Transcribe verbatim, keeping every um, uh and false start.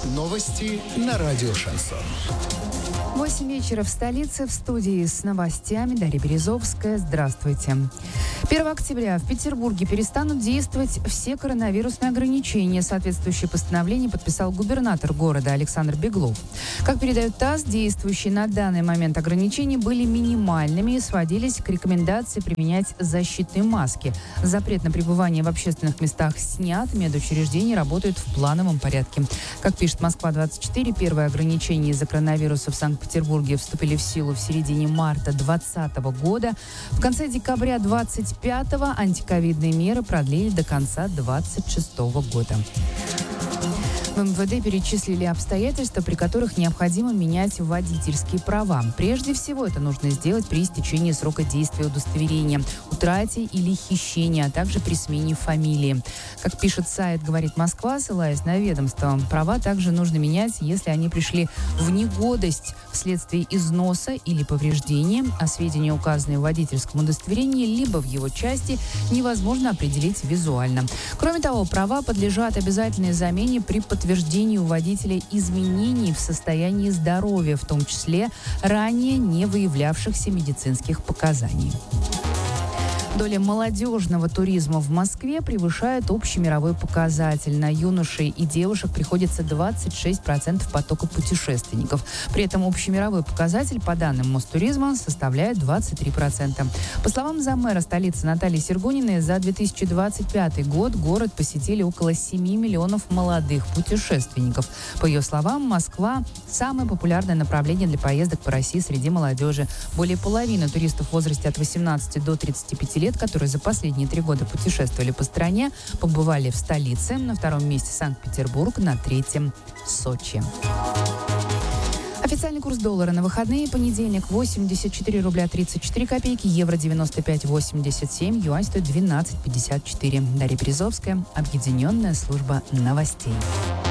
Новости на радио «Шансон». восемь вечера в столице. В студии с новостями Дарья Березовская. Здравствуйте. первого октября в Петербурге перестанут действовать все коронавирусные ограничения. Соответствующее постановление подписал губернатор города Александр Беглов. Как передает ТАСС, действующие на данный момент ограничения были минимальными и сводились к рекомендации применять защитные маски. Запрет на пребывание в общественных местах снят. Медучреждения работают в плановом порядке. Как пишет Москва двадцать четыре, первые ограничения из-за коронавируса в Санкт-Петербурге В Петербурге вступили в силу в середине марта двадцатого года. В конце декабря двадцать пятого антиковидные меры продлили до конца двадцать шестого года. В эм вэ дэ перечислили обстоятельства, при которых необходимо менять водительские права. Прежде всего, это нужно сделать при истечении срока действия удостоверения, утрате или хищении, а также при смене фамилии. Как пишет сайт «Говорит Москва», ссылаясь на ведомство, права также нужно менять, если они пришли в негодность вследствие износа или повреждения, а сведения, указанные в водительском удостоверении, либо в его части, невозможно определить визуально. Кроме того, права подлежат обязательной замене при подтверждении у водителя изменений в состоянии здоровья, в том числе ранее не выявлявшихся медицинских показаний. Доля молодежного туризма в Москве превышает общий мировой показатель. На юношей и девушек приходится двадцать шесть процентов потока путешественников. При этом общемировой показатель, по данным Мостуризма, составляет двадцать три процента. По словам замэра столицы Натальи Сергуниной, за две тысячи двадцать пятый год город посетили около семи миллионов молодых путешественников. По ее словам, Москва – самое популярное направление для поездок по России среди молодежи. Более половины туристов в возрасте от восемнадцати до тридцати пяти лет, которые за последние три года путешествовали по стране, побывали в столице. На втором месте Санкт-Петербург, на третьем Сочи. Официальный курс доллара на выходные: понедельник восемьдесят четыре рубля тридцать четыре копейки, евро девяносто пять восемьдесят семь, юань стоит двенадцать пятьдесят четыре. Дарья Березовская, Объединенная служба новостей.